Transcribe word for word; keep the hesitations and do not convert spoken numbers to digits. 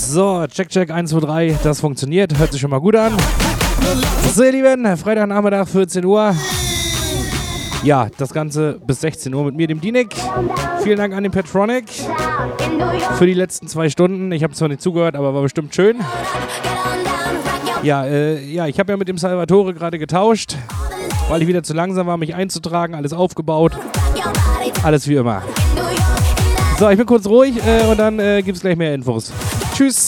So, check, check, eins, zwei, drei, das funktioniert, hört sich schon mal gut an. So, ihr Lieben, Freitagnachmittag, vierzehn Uhr. Ja, das Ganze bis sechzehn Uhr mit mir, dem Dinik. Vielen Dank an den Petronic für die letzten zwei Stunden. Ich habe zwar nicht zugehört, aber war bestimmt schön. Ja, äh, ja, ich habe ja mit dem Salvatore gerade getauscht, weil ich wieder zu langsam war, mich einzutragen, alles aufgebaut. Alles wie immer. So, ich bin kurz ruhig äh, und dann äh, gibt es gleich mehr Infos. Tschüss.